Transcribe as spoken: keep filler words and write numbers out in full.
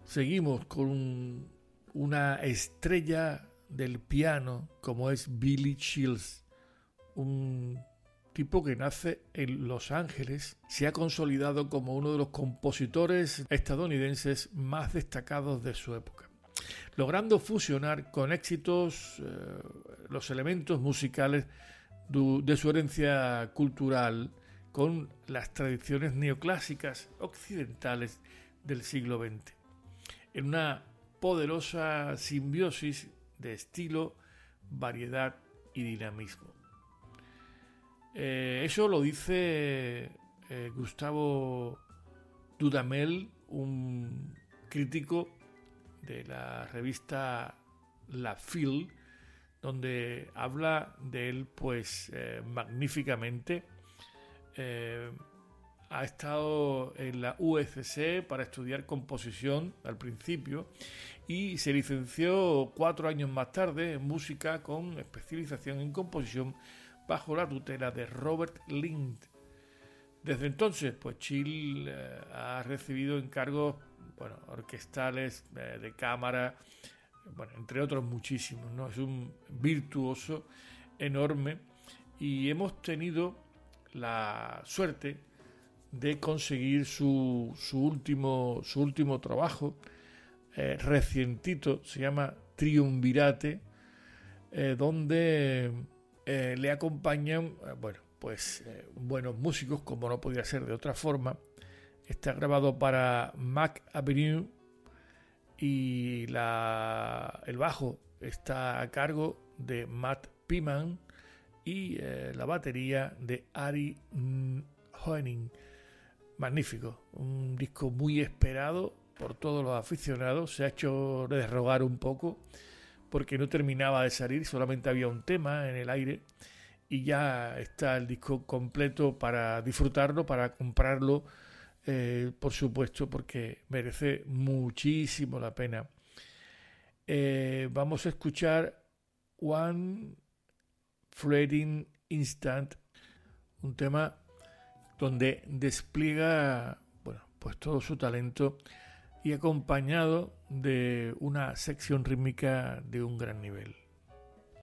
Seguimos con un, una estrella del piano como es Billy Childs, un tipo que nace en Los Ángeles, se ha consolidado como uno de los compositores estadounidenses más destacados de su época, logrando fusionar con éxitos eh, los elementos musicales de, de su herencia cultural con las tradiciones neoclásicas occidentales del siglo veinte, en una poderosa simbiosis de estilo, variedad y dinamismo. Eh, eso lo dice eh, Gustavo Dudamel, un crítico de la revista La Fil, donde habla de él pues eh, magníficamente. Eh, ha estado en la U E C C para estudiar composición al principio y se licenció cuatro años más tarde en música con especialización en composición bajo la tutela de Robert Lind. Desde entonces, pues Chill eh, ha recibido encargos, bueno, orquestales, eh, de cámara, bueno, entre otros muchísimos, ¿no? Es un virtuoso enorme y hemos tenido la suerte de conseguir su, su último su último trabajo, eh, recientito, se llama Triunvirate, eh, donde Eh, le acompañan, eh, bueno, pues eh, buenos músicos, como no podía ser de otra forma. Está grabado para Mac Avenue y la, el bajo está a cargo de Matt Piman y eh, la batería de Ari Hoening. Magnífico, un disco muy esperado por todos los aficionados. Se ha hecho desrogar un poco porque no terminaba de salir, solamente había un tema en el aire y ya está el disco completo para disfrutarlo, para comprarlo, eh, por supuesto, porque merece muchísimo la pena. Eh, vamos a escuchar One Fleeting Instant, un tema donde despliega, bueno, pues todo su talento y acompañado de una sección rítmica de un gran nivel.